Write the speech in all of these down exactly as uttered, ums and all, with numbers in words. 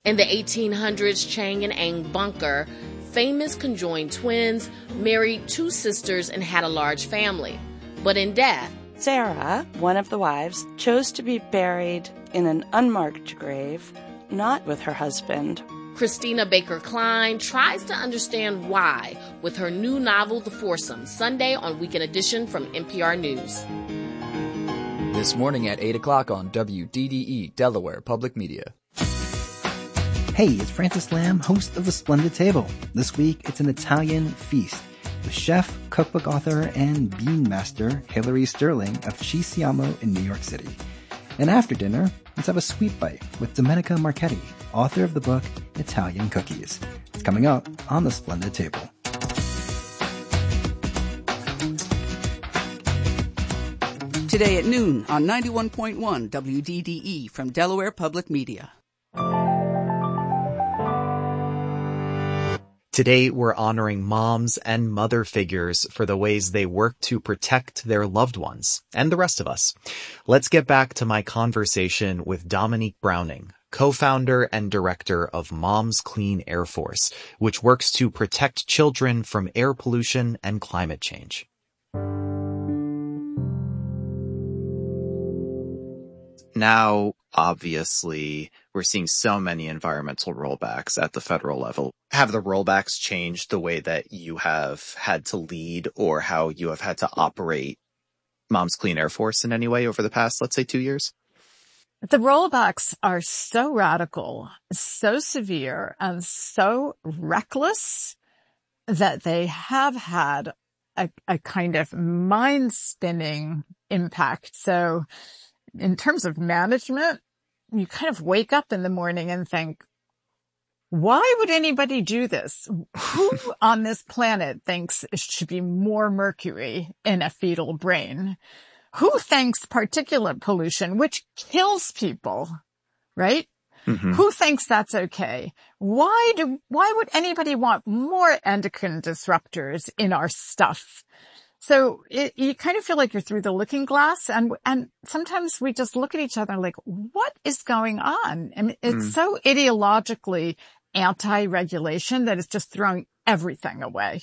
In the eighteen hundreds, Chang and Eng Bunker, famous conjoined twins, married two sisters and had a large family. But in death, Sarah, one of the wives, chose to be buried in an unmarked grave, not with her husband. Christina Baker Klein tries to understand why with her new novel, The Foursome, Sunday on Weekend Edition from N P R News. This morning at eight o'clock on W D D E, Delaware Public Media. Hey, it's Francis Lamb, host of The Splendid Table. This week, it's an Italian feast with chef, cookbook author, and bean master Hilary Sterling of Ci Siamo in New York City. And after dinner, let's have a sweet bite with Domenica Marchetti, author of the book Italian Cookies. It's coming up on The Splendid Table. Today at noon on ninety-one point one W D D E from Delaware Public Media. Today, we're honoring moms and mother figures for the ways they work to protect their loved ones and the rest of us. Let's get back to my conversation with Dominique Browning, co-founder and director of Moms Clean Air Force, which works to protect children from air pollution and climate change. Now, obviously, we're seeing so many environmental rollbacks at the federal level. Have the rollbacks changed the way that you have had to lead or how you have had to operate Moms Clean Air Force in any way over the past, let's say, two years? The rollbacks are so radical, so severe, and so reckless that they have had a, a kind of mind-spinning impact. So in terms of management, you kind of wake up in the morning and think, why would anybody do this? Who on this planet thinks it should be more mercury in a fetal brain? Who thinks particulate pollution, which kills people, right? Mm-hmm. Who thinks that's okay? Why do, why would anybody want more endocrine disruptors in our stuff? So it, you kind of feel like you're through the looking glass, and and sometimes we just look at each other like, what is going on? I mean, it's mm. so ideologically anti-regulation that it's just throwing everything away.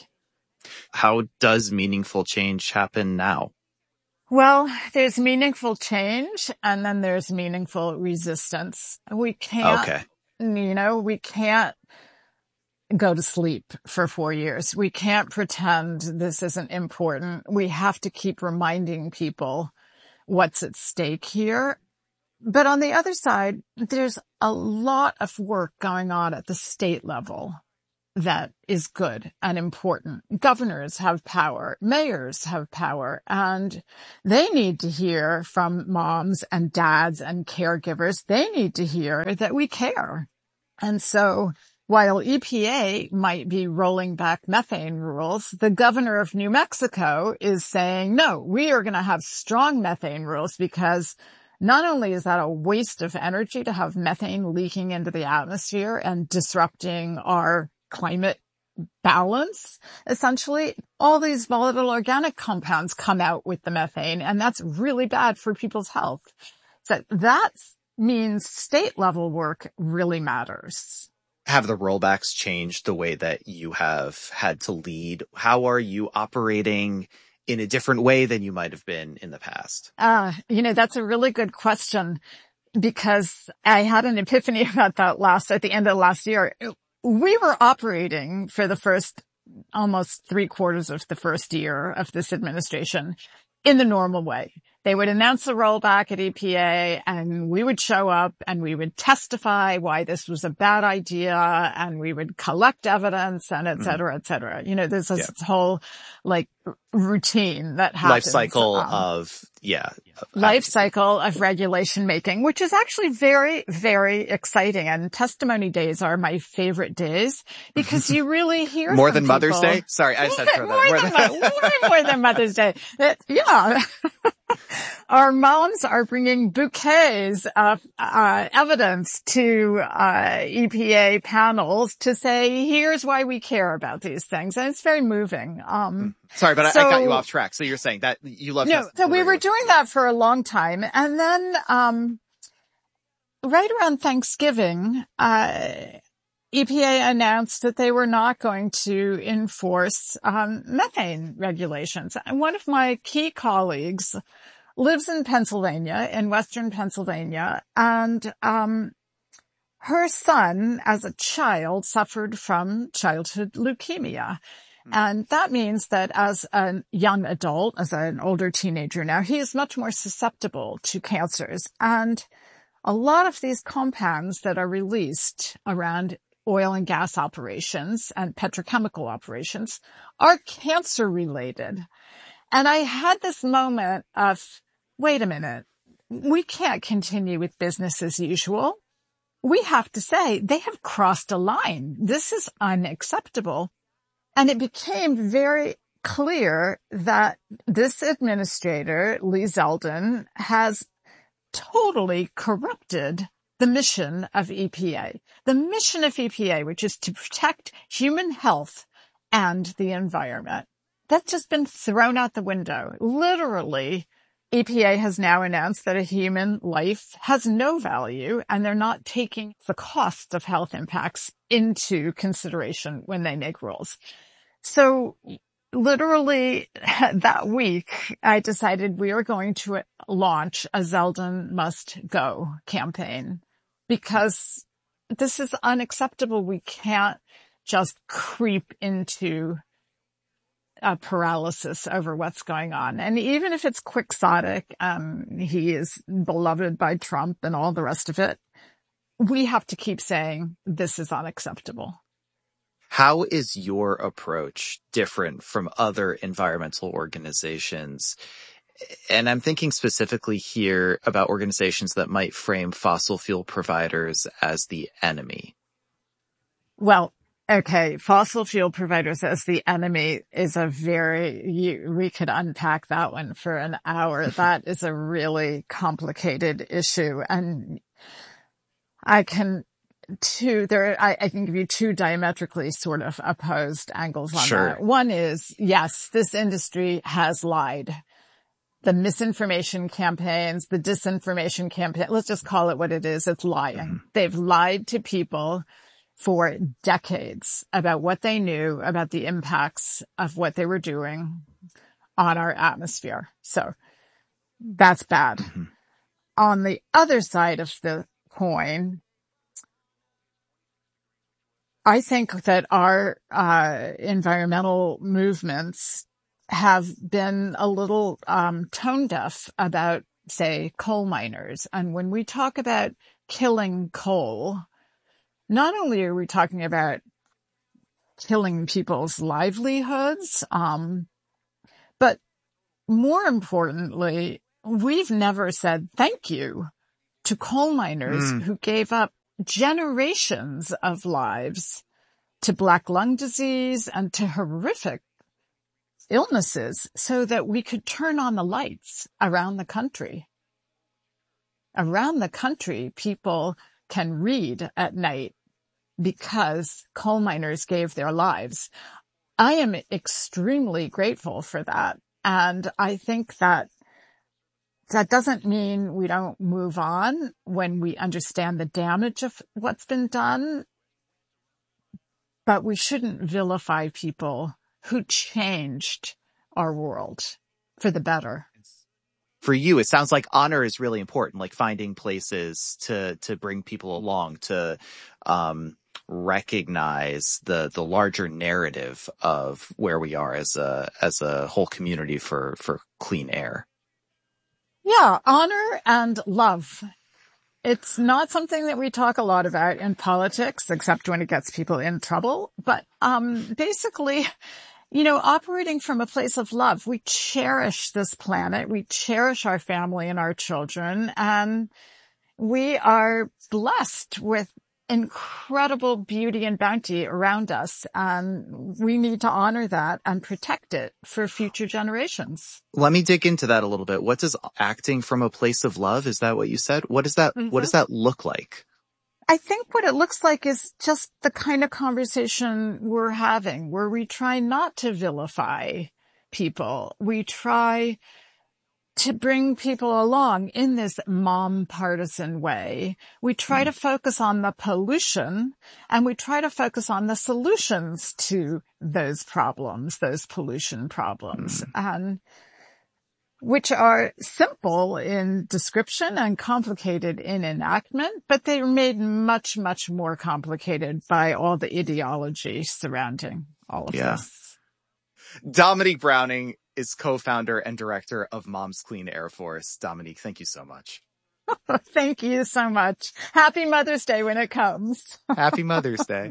How does meaningful change happen now? Well, there's meaningful change, and then there's meaningful resistance. We can't, okay. you know, we can't go to sleep for four years. We can't pretend this isn't important. We have to keep reminding people what's at stake here. But on the other side, there's a lot of work going on at the state level that is good and important. Governors have power. Mayors have power. And they need to hear from moms and dads and caregivers. They need to hear that we care. And so while E P A might be rolling back methane rules, the governor of New Mexico is saying, no, we are going to have strong methane rules, because not only is that a waste of energy to have methane leaking into the atmosphere and disrupting our climate balance, essentially, all these volatile organic compounds come out with the methane, and that's really bad for people's health. So that means state level work really matters. Have the rollbacks changed the way that you have had to lead? How are you operating in a different way than you might have been in the past? Uh, you know, that's a really good question, because I had an epiphany about that last, at the end of last year. We were operating for the first, almost three quarters of the first year of this administration in the normal way. They would announce a rollback at E P A, and we would show up and we would testify why this was a bad idea, and we would collect evidence, and et cetera, mm-hmm. et cetera. You know, there's this yeah. whole like routine that happens. Life cycle um, of, yeah. Life cycle of regulation making, which is actually very, very exciting. And testimony days are my favorite days, because you really hear more from than people. Mother's Day. Sorry, I just had to throw that. more, than, than, more, more than Mother's Day. It, yeah. Our moms are bringing bouquets of uh, evidence to uh, E P A panels to say, here's why we care about these things. And it's very moving. Um, Sorry, but so, I, I got you off track. So you're saying that you love... No, so we were doing that for a long time. And then um right around Thanksgiving, uh, E P A announced that they were not going to enforce um, methane regulations. And one of my key colleagues lives in Pennsylvania, in western Pennsylvania, and um, her son, as a child, suffered from childhood leukemia. And that means that as a young adult, as an older teenager now, he is much more susceptible to cancers. And a lot of these compounds that are released around oil and gas operations and petrochemical operations are cancer related. And I had this moment of, wait a minute, we can't continue with business as usual. We have to say they have crossed a line. This is unacceptable. And it became very clear that this administrator, Lee Zeldin, has totally corrupted the mission of E P A. The mission of E P A, which is to protect human health and the environment. That's just been thrown out the window. Literally, E P A has now announced that a human life has no value, and they're not taking the cost of health impacts into consideration when they make rules. So literally that week, I decided we were going to launch a Zeldin Must Go campaign because this is unacceptable. We can't just creep into a paralysis over what's going on. And even if it's quixotic, um, he is beloved by Trump and all the rest of it, we have to keep saying this is unacceptable. How is your approach different from other environmental organizations? And I'm thinking specifically here about organizations that might frame fossil fuel providers as the enemy. Well, okay, fossil fuel providers as the enemy is a very, you, we could unpack that one for an hour. That is a really complicated issue. And I can Two, there, I, I can give you two diametrically sort of opposed angles on sure. that. One is, yes, this industry has lied. The misinformation campaigns, the disinformation campaign, let's just call it what it is. It's lying. Mm-hmm. They've lied to people for decades about what they knew about the impacts of what they were doing on our atmosphere. So that's bad. Mm-hmm. On the other side of the coin, I think that our uh environmental movements have been a little um tone deaf about, say, coal miners. And when we talk about killing coal, not only are we talking about killing people's livelihoods, um, but more importantly, we've never said thank you to coal miners mm. who gave up generations of lives to black lung disease and to horrific illnesses so that we could turn on the lights around the country. Around the country, people can read at night because coal miners gave their lives. I am extremely grateful for that. And I think that that doesn't mean we don't move on when we understand the damage of what's been done, but we shouldn't vilify people who changed our world for the better. For you, it sounds like honor is really important, like finding places to, to bring people along, to, um, recognize the, the larger narrative of where we are as a, as a whole community for, for clean air. Yeah, honor and love. It's not something that we talk a lot about in politics, except when it gets people in trouble. But um basically, you know, operating from a place of love, we cherish this planet, we cherish our family and our children, and we are blessed with incredible beauty and bounty around us, and we need to honor that and protect it for future generations. Let me dig into that a little bit. What does acting from a place of love, is that what you said? What does that, mm-hmm. what does that look like? I think what it looks like is just the kind of conversation we're having, where we try not to vilify people. We try to bring people along in this mom partisan way. We try mm. to focus on the pollution, and we try to focus on the solutions to those problems, those pollution problems, mm. and which are simple in description and complicated in enactment, but they're made much, much more complicated by all the ideology surrounding all of yeah. this. Dominique Browning is co-founder and director of Moms Clean Air Force. Dominique, thank you so much. Thank you so much. Happy Mother's Day when it comes. Happy Mother's Day.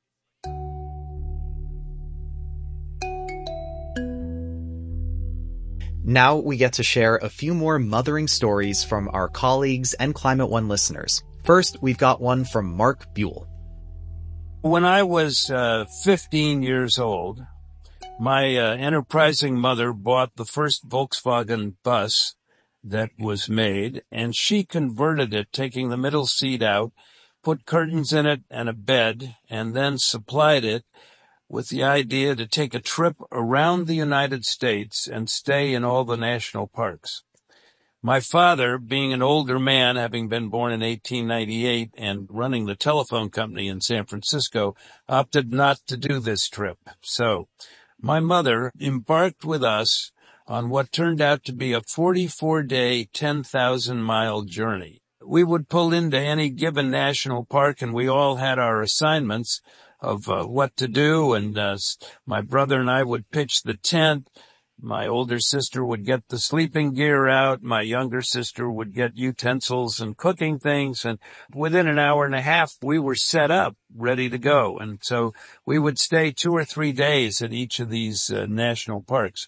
Now we get to share a few more mothering stories from our colleagues and Climate One listeners. First, we've got one from Mark Buell. When I was uh, fifteen years old, my uh, enterprising mother bought the first Volkswagen bus that was made, and she converted it, taking the middle seat out, put curtains in it and a bed, and then supplied it with the idea to take a trip around the United States and stay in all the national parks. My father, being an older man, having been born in eighteen ninety-eight and running the telephone company in San Francisco, opted not to do this trip. So my mother embarked with us on what turned out to be a forty-four day, ten thousand mile journey. We would pull into any given national park, and we all had our assignments of uh, what to do, and uh, my brother and I would pitch the tent. My older sister would get the sleeping gear out. My younger sister would get utensils and cooking things. And within an hour and a half, we were set up, ready to go. And so we would stay two or three days at each of these uh, national parks.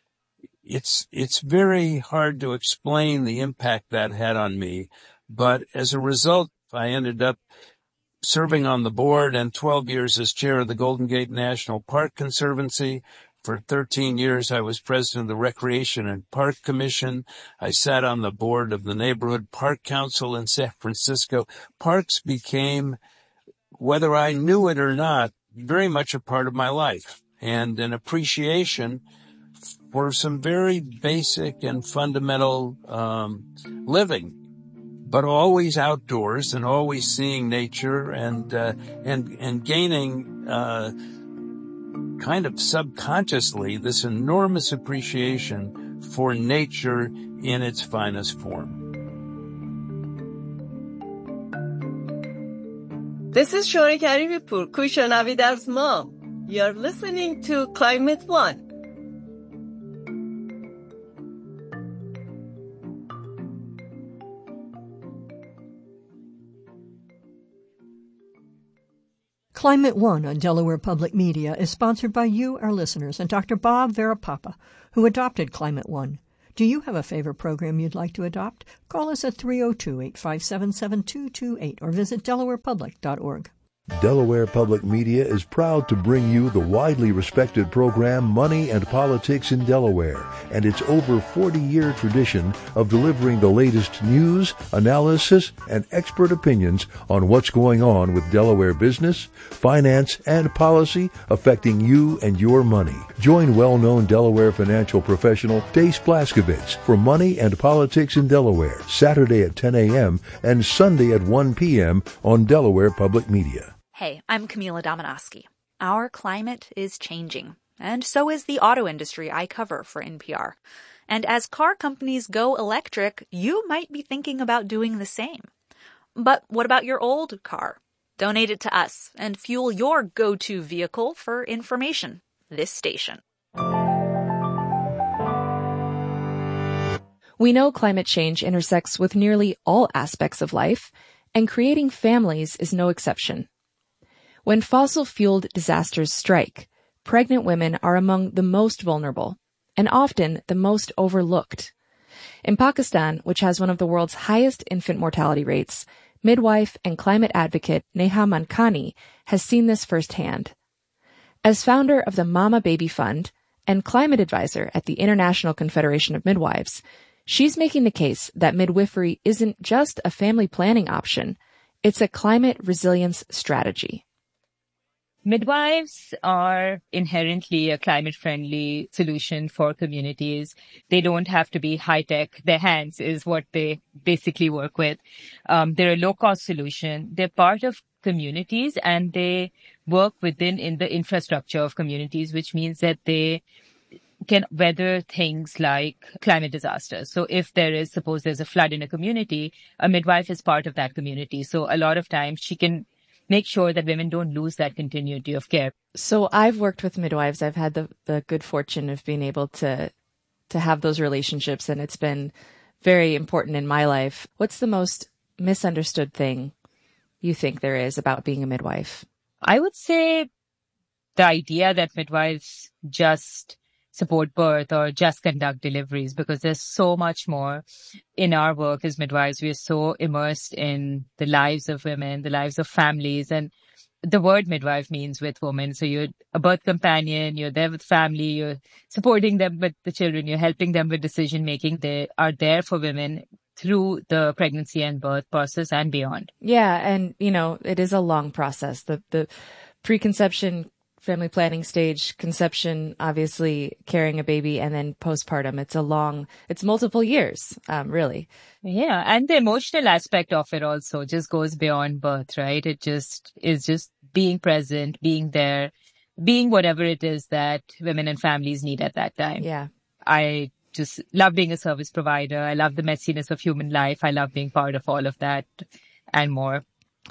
It's, it's very hard to explain the impact that had on me. But as a result, I ended up serving on the board and twelve years as chair of the Golden Gate National Park Conservancy. For thirteen years, I was president of the Recreation and Park Commission. I sat on the board of the Neighborhood Park Council in San Francisco. Parks became, whether I knew it or not, very much a part of my life, and an appreciation for some very basic and fundamental um living, but always outdoors and always seeing nature and uh, and and gaining uh kind of subconsciously this enormous appreciation for nature in its finest form. This is Shori Karibipur, Kushanavidar's mom. You're listening to Climate One. Climate One on Delaware Public Media is sponsored by you, our listeners, and Doctor Bob Verapapa, who adopted Climate One. Do you have a favorite program you'd like to adopt? Call us at three oh two, eight five seven, seven two two eight or visit delaware public dot org. Delaware Public Media is proud to bring you the widely respected program Money and Politics in Delaware and its over forty-year tradition of delivering the latest news, analysis, and expert opinions on what's going on with Delaware business, finance, and policy affecting you and your money. Join well-known Delaware financial professional Dace Blaskovitz for Money and Politics in Delaware, Saturday at ten a.m. and Sunday at one p.m. on Delaware Public Media. Hey, I'm Camila Domonoski. Our climate is changing, and so is the auto industry I cover for N P R. And as car companies go electric, you might be thinking about doing the same. But what about your old car? Donate it to us and fuel your go-to vehicle for information. This station. We know climate change intersects with nearly all aspects of life, and creating families is no exception. When fossil-fueled disasters strike, pregnant women are among the most vulnerable, and often the most overlooked. In Pakistan, which has one of the world's highest infant mortality rates, midwife and climate advocate Neha Mankani has seen this firsthand. As founder of the Mama Baby Fund and climate advisor at the International Confederation of Midwives, she's making the case that midwifery isn't just a family planning option, it's a climate resilience strategy. Midwives are inherently a climate-friendly solution for communities. They don't have to be high-tech. Their hands is what they basically work with. Um, they're a low-cost solution. They're part of communities and they work within in the infrastructure of communities, which means that they can weather things like climate disasters. So if there is, suppose there's a flood in a community, a midwife is part of that community. So a lot of times she can make sure that women don't lose that continuity of care. So I've worked with midwives. I've had the, the good fortune of being able to to have those relationships, and it's been very important in my life. What's the most misunderstood thing you think there is about being a midwife? I would say the idea that midwives just support birth or just conduct deliveries, because there's so much more in our work as midwives. We are so immersed in the lives of women, the lives of families, and the word midwife means with women. So you're a birth companion, you're there with family, you're supporting them with the children, you're helping them with decision making. They are there for women through the pregnancy and birth process and beyond. Yeah. And, you know, it is a long process. The, the preconception, family planning stage, conception, obviously carrying a baby, and then postpartum. It's a long, it's multiple years, um, really. Yeah. And the emotional aspect of it also just goes beyond birth, right? It just is just being present, being there, being whatever it is that women and families need at that time. Yeah. I just love being a service provider. I love the messiness of human life. I love being part of all of that and more.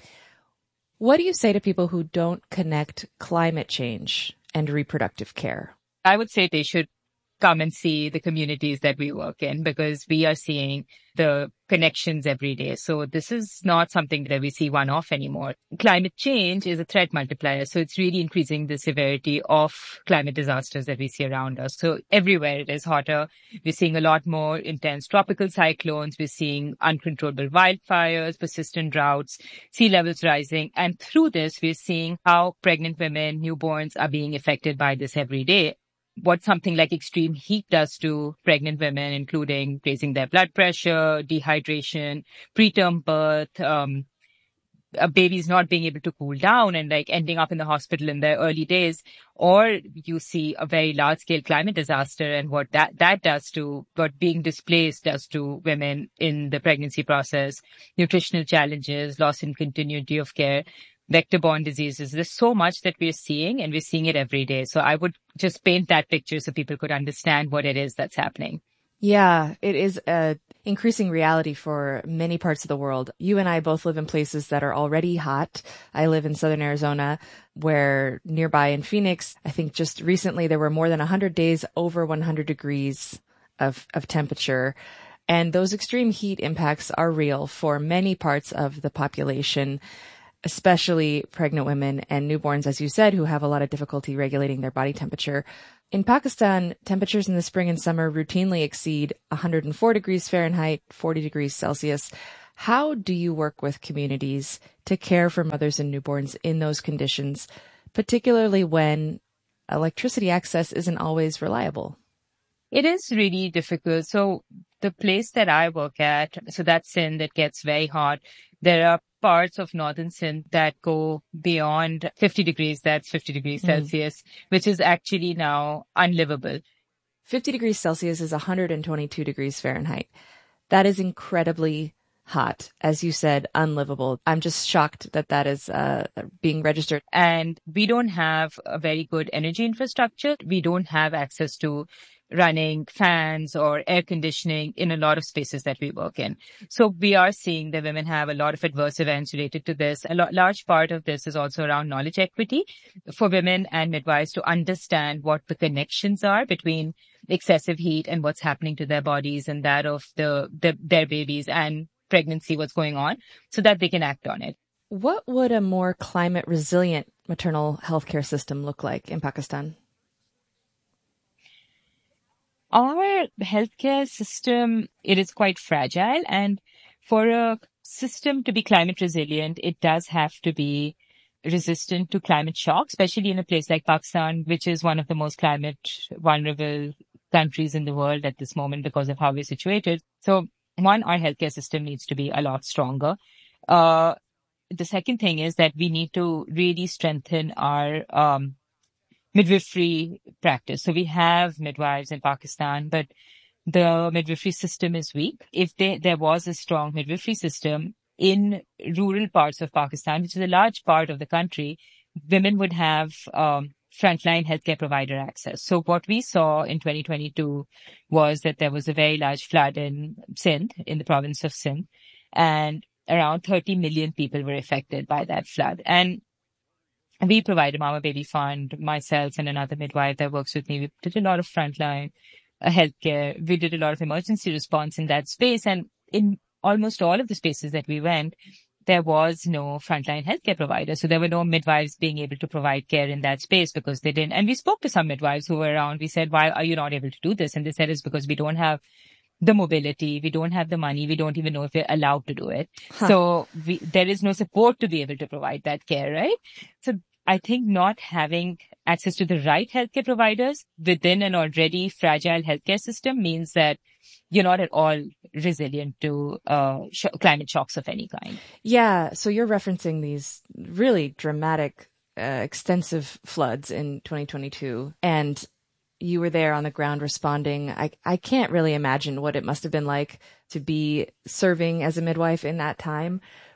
What do you say to people who don't connect climate change and reproductive care? I would say they should come and see the communities that we work in, because we are seeing the connections every day. So this is not something that we see one-off anymore. Climate change is a threat multiplier. So it's really increasing the severity of climate disasters that we see around us. So everywhere it is hotter. We're seeing a lot more intense tropical cyclones. We're seeing uncontrollable wildfires, persistent droughts, sea levels rising. And through this, we're seeing how pregnant women, newborns are being affected by this every day. What something like extreme heat does to pregnant women, including raising their blood pressure, dehydration, preterm birth, um, a baby's not being able to cool down and like ending up in the hospital in their early days, or you see a very large scale climate disaster and what that, that does to, what being displaced does to women in the pregnancy process, nutritional challenges, loss in continuity of care, vector-borne diseases. There's so much that we're seeing, and we're seeing it every day. So I would just paint that picture so people could understand what it is that's happening. Yeah, it is a increasing reality for many parts of the world. You and I both live in places that are already hot. I live in southern Arizona, where nearby in Phoenix, I think just recently there were more than one hundred days over one hundred degrees of, of temperature. And those extreme heat impacts are real for many parts of the population, especially pregnant women and newborns, as you said, who have a lot of difficulty regulating their body temperature. In Pakistan, temperatures in the spring and summer routinely exceed one hundred four degrees Fahrenheit, forty degrees Celsius. How do you work with communities to care for mothers and newborns in those conditions, particularly when electricity access isn't always reliable? It is really difficult. So the place that I work at, so that's Sindh, it gets very hot. There are parts of northern Sindh that go beyond fifty degrees, that's fifty degrees mm. Celsius, which is actually now unlivable. fifty degrees Celsius is one hundred twenty-two degrees Fahrenheit. That is incredibly hot. As you said, unlivable. I'm just shocked that that is uh, being registered. And we don't have a very good energy infrastructure. We don't have access to running fans or air conditioning in a lot of spaces that we work in. So we are seeing that women have a lot of adverse events related to this. A lot, large part of this is also around knowledge equity for women and midwives to understand what the connections are between excessive heat and what's happening to their bodies and that of the, the their babies and pregnancy, what's going on, so that they can act on it. What would a more climate resilient maternal healthcare system look like in Pakistan? Our healthcare system, it is quite fragile, and for a system to be climate resilient, it does have to be resistant to climate shock, especially in a place like Pakistan, which is one of the most climate vulnerable countries in the world at this moment because of how we're situated. So one, our healthcare system needs to be a lot stronger. Uh, the second thing is that we need to really strengthen our um, midwifery practice. So we have midwives in Pakistan, but the midwifery system is weak. If they, there was a strong midwifery system in rural parts of Pakistan, which is a large part of the country, women would have um, frontline healthcare provider access. So what we saw in twenty twenty-two was that there was a very large flood in Sindh, in the province of Sindh, and around thirty million people were affected by that flood. And we provided Mama Baby Fund, myself and another midwife that works with me. We did a lot of frontline uh, healthcare. We did a lot of emergency response in that space. And in almost all of the spaces that we went, there was no frontline healthcare provider. So there were no midwives being able to provide care in that space because they didn't. And we spoke to some midwives who were around. We said, why are you not able to do this? And they said, it's because we don't have the mobility. We don't have the money. We don't even know if we're allowed to do it. Huh. So we, there is no support to be able to provide that care, right? So I think not having access to the right healthcare providers within an already fragile healthcare system means that you're not at all resilient to uh, sh- climate shocks of any kind. Yeah. So you're referencing these really dramatic, uh, extensive floods in twenty twenty-two, and you were there on the ground responding. I, I can't really imagine what it must have been like to be serving as a midwife in that time.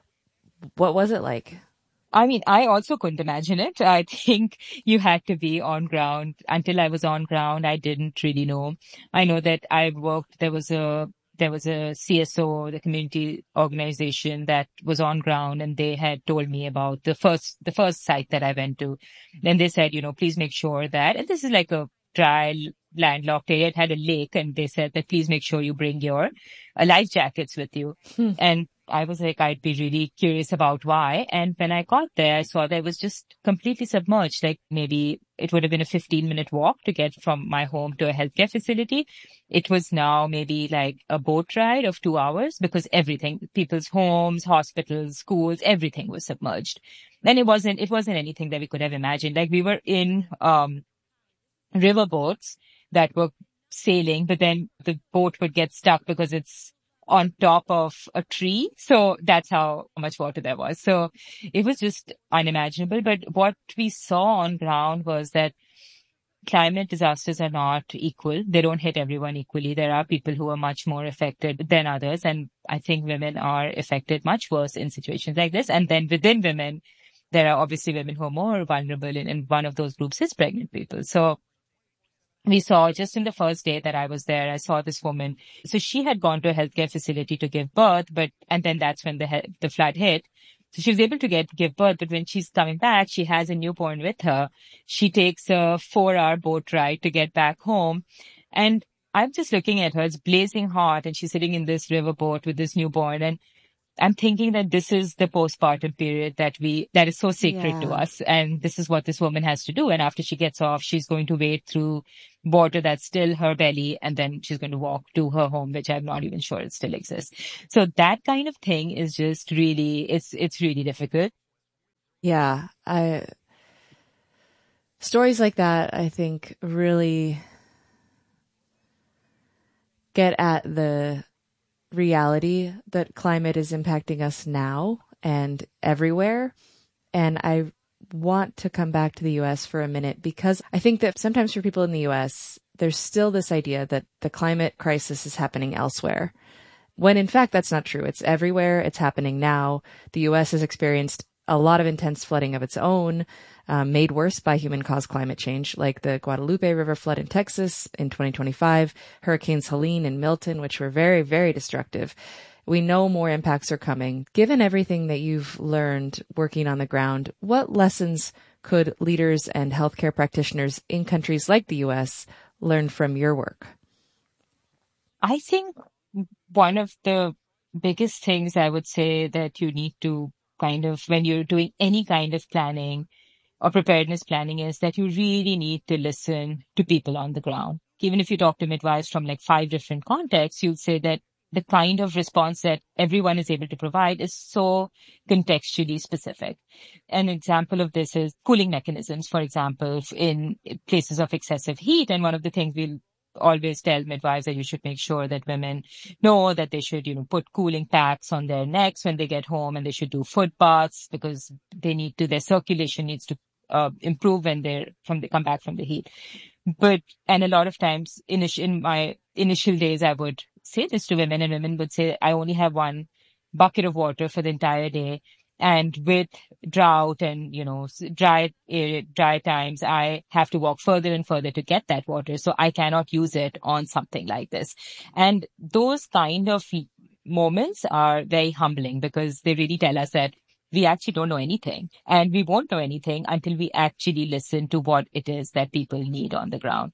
What was it like? I mean, I also couldn't imagine it. I think you had to be on ground. Until I was on ground, I didn't really know. I know that I worked, there was a, there was a C S O, the community organization that was on ground, and they had told me about the first, the first site that I went to. Then they said, you know, please make sure that, and this is like a dry, landlocked area. It had a lake, and they said that please make sure you bring your uh, life jackets with you. Hmm. And I was like, I'd be really curious about why. And when I got there, I saw that it was just completely submerged. Like maybe it would have been a fifteen minute walk to get from my home to a healthcare facility. It was now maybe like a boat ride of two hours because everything, people's homes, hospitals, schools, everything was submerged. And it wasn't, it wasn't anything that we could have imagined. Like we were in, um, river boats that were sailing, but then the boat would get stuck because it's on top of a tree. So that's how much water there was. So it was just unimaginable. But what we saw on ground was that climate disasters are not equal. They don't hit everyone equally. There are people who are much more affected than others. And I think women are affected much worse in situations like this. And then within women, there are obviously women who are more vulnerable. And, and one of those groups is pregnant people. So we saw just in the first day that I was there, I saw this woman. So she had gone to a healthcare facility to give birth, but, and then that's when the, he- the flood hit. So she was able to get, give birth, but when she's coming back, she has a newborn with her. She takes a four hour boat ride to get back home. And I'm just looking at her, it's blazing hot, and she's sitting in this river boat with this newborn. And I'm thinking that this is the postpartum period that we, that is so sacred yeah. to us. And this is what this woman has to do. And after she gets off, she's going to wade through water that's still her belly. And then she's going to walk to her home, which I'm not even sure it still exists. So that kind of thing is just really, it's, it's really difficult. Yeah. I, stories like that, I think really get at the reality that climate is impacting us now and everywhere. And I want to come back to the U S for a minute because I think that sometimes for people in the U S, there's still this idea that the climate crisis is happening elsewhere, when in fact that's not true. It's everywhere. It's happening now. The U S has experienced a lot of intense flooding of its own, um, made worse by human-caused climate change, like the Guadalupe River flood in Texas in twenty twenty-five, Hurricanes Helene and Milton, which were very, very destructive. We know more impacts are coming. Given everything that you've learned working on the ground, what lessons could leaders and healthcare practitioners in countries like the U S learn from your work? I think one of the biggest things I would say that you need to kind of, when you're doing any kind of planning or preparedness planning, is that you really need to listen to people on the ground. Even if you talk to midwives from like five different contexts, you'd say that the kind of response that everyone is able to provide is so contextually specific. An example of this is cooling mechanisms, for example, in places of excessive heat. And one of the things we'll always tell midwives that you should make sure that women know that they should, you know, put cooling packs on their necks when they get home, and they should do foot baths because they need to, their circulation needs to uh, improve when they're from they come back from the heat. But, and a lot of times in, in my initial days, I would say this to women, and women would say, I only have one bucket of water for the entire day. And with drought and, you know, dry, dry times, I have to walk further and further to get that water. So I cannot use it on something like this. And those kind of moments are very humbling because they really tell us that we actually don't know anything, and we won't know anything until we actually listen to what it is that people need on the ground.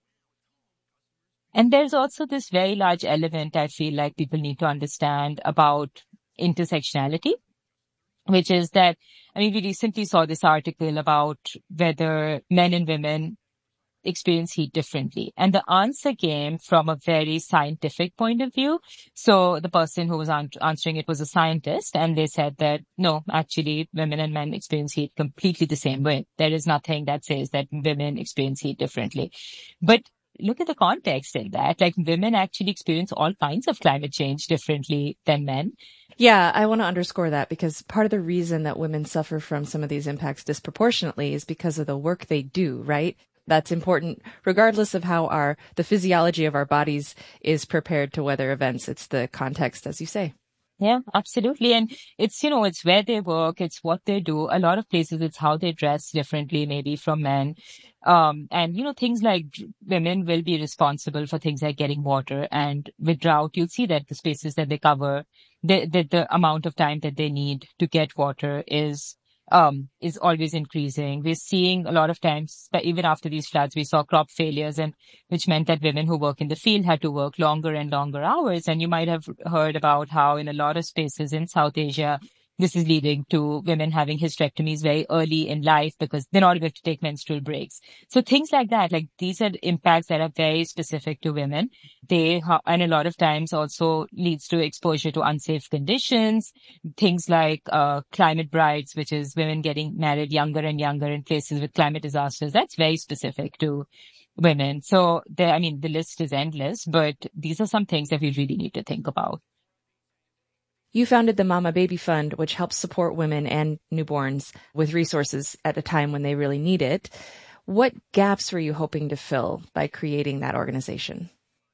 And there's also this very large element I feel like people need to understand about intersectionality, which is that, I mean, we recently saw this article about whether men and women experience heat differently. And the answer came from a very scientific point of view. So the person who was an- answering it was a scientist, and they said that, no, actually, women and men experience heat completely the same way. There is nothing that says that women experience heat differently. But look at the context in that. Like, women actually experience all kinds of climate change differently than men. Yeah, I want to underscore that because part of the reason that women suffer from some of these impacts disproportionately is because of the work they do, right? That's important regardless of how our the physiology of our bodies is prepared to weather events. It's the context, as you say. Yeah, absolutely. And it's, you know, it's where they work, it's what they do. A lot of places, it's how they dress differently, maybe from men. Um, and, you know, things like women will be responsible for things like getting water. And with drought, you'll see that the spaces that they cover, the, the, the amount of time that they need to get water is Um, is always increasing. We're seeing a lot of times, but even after these floods, we saw crop failures, and which meant that women who work in the field had to work longer and longer hours. And you might have heard about how in a lot of spaces in South Asia, this is leading to women having hysterectomies very early in life because they're not able to take menstrual breaks. So things like that, like these are impacts that are very specific to women. They, and a lot of times also leads to exposure to unsafe conditions, things like uh, climate brides, which is women getting married younger and younger in places with climate disasters. That's very specific to women. So there, I mean, the list is endless, but these are some things that we really need to think about. You founded the Mama Baby Fund, which helps support women and newborns with resources at a time when they really need it. What gaps were you hoping to fill by creating that organization?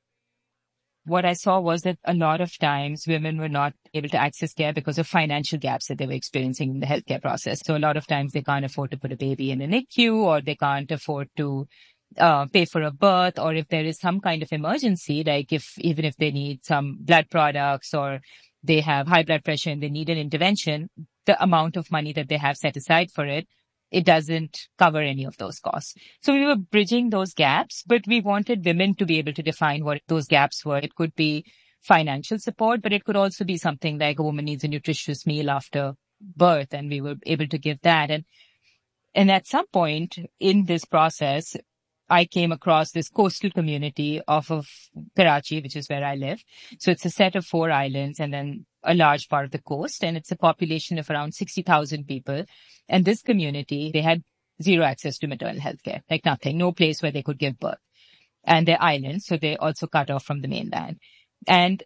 What I saw was that a lot of times women were not able to access care because of financial gaps that they were experiencing in the healthcare process. So a lot of times they can't afford to put a baby in an N I C U, or they can't afford to uh, pay for a birth, or if there is some kind of emergency, like if even if they need some blood products or they have high blood pressure and they need an intervention, the amount of money that they have set aside for it, it doesn't cover any of those costs. So we were bridging those gaps, but we wanted women to be able to define what those gaps were. It could be financial support, but it could also be something like a woman needs a nutritious meal after birth, and we were able to give that. And, and at some point in this process, I came across this coastal community off of Karachi, which is where I live. So it's a set of four islands and then a large part of the coast. And it's a population of around sixty thousand people. And this community, they had zero access to maternal health care, like nothing, no place where they could give birth. And they're islands, so they're also cut off from the mainland. And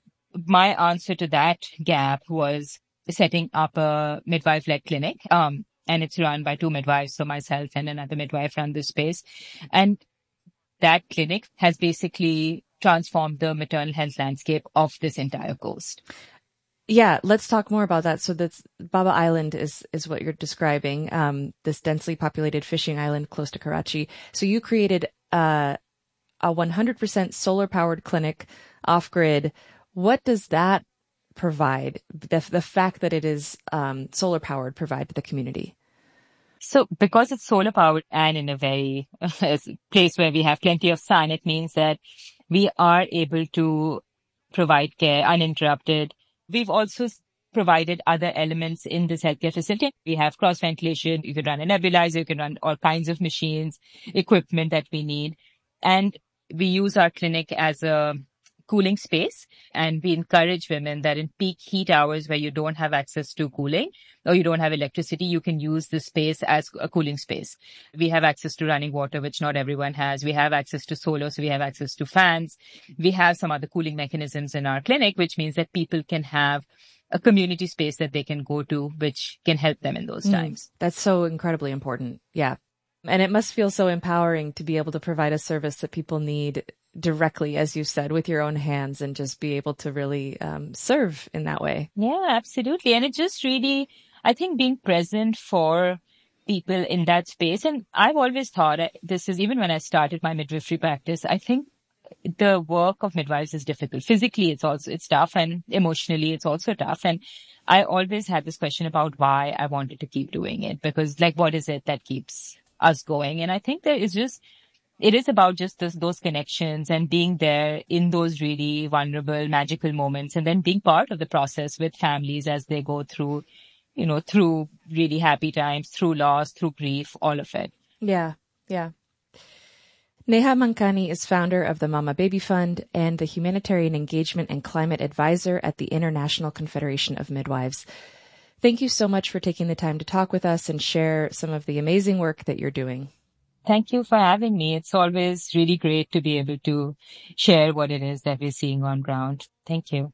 my answer to that gap was setting up a midwife-led clinic. Um, And it's run by two midwives, so myself and another midwife run this space. And that clinic has basically transformed the maternal health landscape of this entire coast. Yeah, let's talk more about that. So that's Baba Island is is what you're describing, um, this densely populated fishing island close to Karachi. So you created uh, a one hundred percent solar-powered clinic off-grid. What does that provide, the, the fact that it is um, solar-powered, provide to the community? So because it's solar powered and in a very uh, place where we have plenty of sun, it means that we are able to provide care uninterrupted. We've also provided other elements in this healthcare facility. We have cross ventilation. You can run a nebulizer. You can run all kinds of machines, equipment that we need. And we use our clinic as a cooling space. And we encourage women that in peak heat hours where you don't have access to cooling or you don't have electricity, you can use the space as a cooling space. We have access to running water, which not everyone has. We have access to solar, so we have access to fans. We have some other cooling mechanisms in our clinic, which means that people can have a community space that they can go to, which can help them in those mm, times. That's so incredibly important. Yeah. And it must feel so empowering to be able to provide a service that people need directly, as you said, with your own hands and just be able to really um, serve in that way. Yeah, absolutely. And it just really, I think being present for people in that space. And I've always thought this is, even when I started my midwifery practice, I think the work of midwives is difficult. Physically, it's also, it's tough, and emotionally, it's also tough. And I always had this question about why I wanted to keep doing it, because like, what is it that keeps us going? And I think there is just, it is about just this, those connections and being there in those really vulnerable, magical moments, and then being part of the process with families as they go through, you know, through really happy times, through loss, through grief, all of it. Yeah. Yeah. Neha Mankani is founder of the Mama Baby Fund and the Humanitarian Engagement and Climate Advisor at the International Confederation of Midwives. Thank you so much for taking the time to talk with us and share some of the amazing work that you're doing. Thank you for having me. It's always really great to be able to share what it is that we're seeing on ground. Thank you.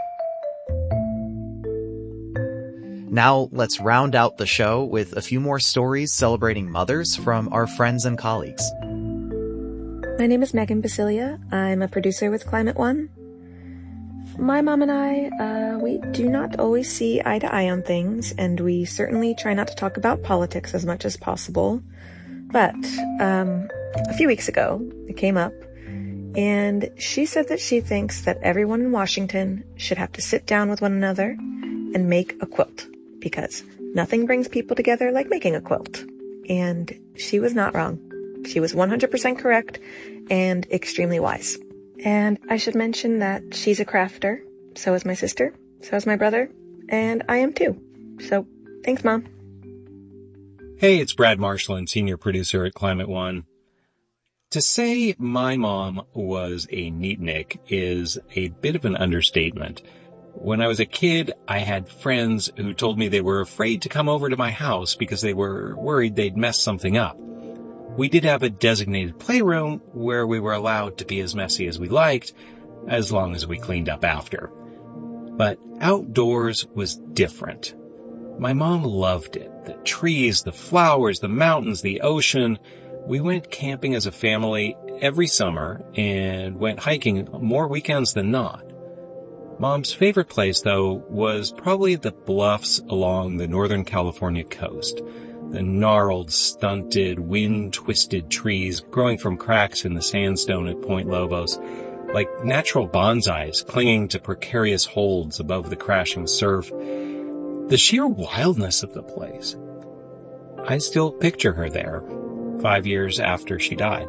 Now let's round out the show with a few more stories celebrating mothers from our friends and colleagues. My name is Megan Basilia. I'm a producer with Climate One. My mom and I, uh, we do not always see eye to eye on things, and we certainly try not to talk about politics as much as possible. But um, a few weeks ago, it came up, and she said that she thinks that everyone in Washington should have to sit down with one another and make a quilt, because nothing brings people together like making a quilt. And she was not wrong. She was one hundred percent correct and extremely wise. And I should mention that she's a crafter. So is my sister. So is my brother. And I am too. So thanks, Mom. Hey, it's Brad Marshland, senior producer at Climate One. To say my mom was a neatnik is a bit of an understatement. When I was a kid, I had friends who told me they were afraid to come over to my house because they were worried they'd mess something up. We did have a designated playroom where we were allowed to be as messy as we liked, as long as we cleaned up after. But outdoors was different. My mom loved it. The trees, the flowers, the mountains, the ocean. We went camping as a family every summer and went hiking more weekends than not. Mom's favorite place, though, was probably the bluffs along the Northern California coast. The gnarled, stunted, wind-twisted trees growing from cracks in the sandstone at Point Lobos, like natural bonsais clinging to precarious holds above the crashing surf. The sheer wildness of the place. I still picture her there, five years after she died.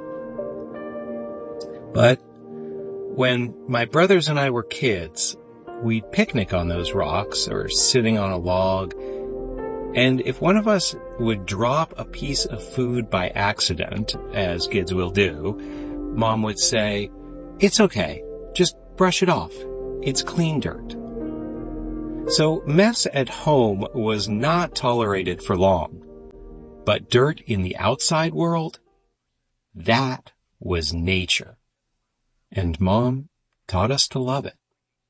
But when my brothers and I were kids, we'd picnic on those rocks or sitting on a log. And if one of us would drop a piece of food by accident, as kids will do, Mom would say, "It's okay. Just brush it off. It's clean dirt." So mess at home was not tolerated for long. But dirt in the outside world, that was nature. And Mom taught us to love it.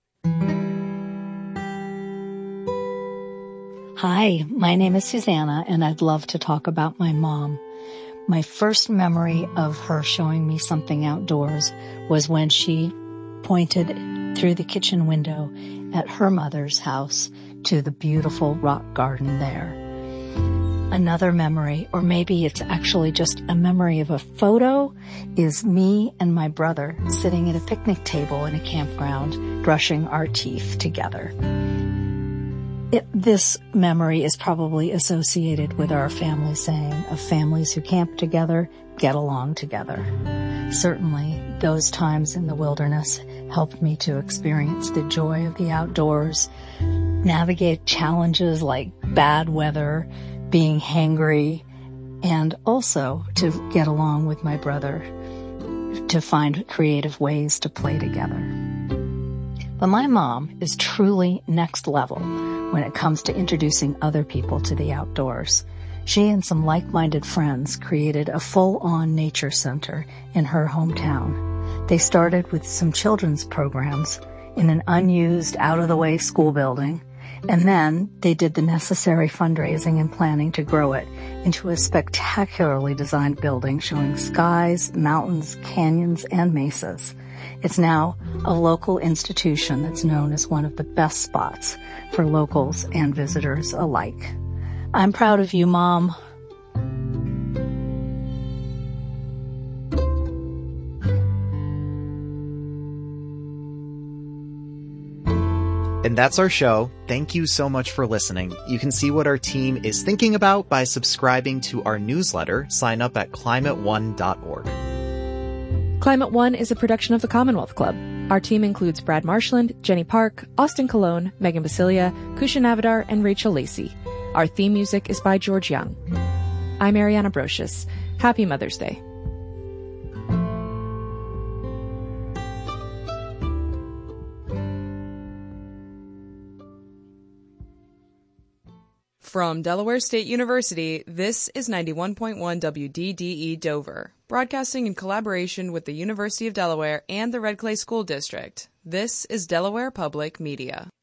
Hi, my name is Susanna, and I'd love to talk about my mom. My first memory of her showing me something outdoors was when she pointed through the kitchen window at her mother's house to the beautiful rock garden there. Another memory, or maybe it's actually just a memory of a photo, is me and my brother sitting at a picnic table in a campground, brushing our teeth together. It, this memory is probably associated with our family saying of families who camp together, get along together. Certainly, those times in the wilderness helped me to experience the joy of the outdoors, navigate challenges like bad weather, being hangry, and also to get along with my brother, to find creative ways to play together. But my mom is truly next level when it comes to introducing other people to the outdoors. She and some like-minded friends created a full-on nature center in her hometown. They started with some children's programs in an unused, out-of-the-way school building, and then they did the necessary fundraising and planning to grow it into a spectacularly designed building showing skies, mountains, canyons, and mesas. It's now a local institution that's known as one of the best spots for locals and visitors alike. I'm proud of you, Mom. And that's our show. Thank you so much for listening. You can see what our team is thinking about by subscribing to our newsletter. Sign up at climate one dot org. Climate One is a production of the Commonwealth Club. Our team includes Brad Marshland, Jenny Park, Austin Colon, Megan Basilia, Kusha Navidar, and Rachel Lacey. Our theme music is by George Young. I'm Ariana Brocious. Happy Mother's Day. From Delaware State University, this is ninety-one point one W D D E Dover, broadcasting in collaboration with the University of Delaware and the Red Clay School District. This is Delaware Public Media.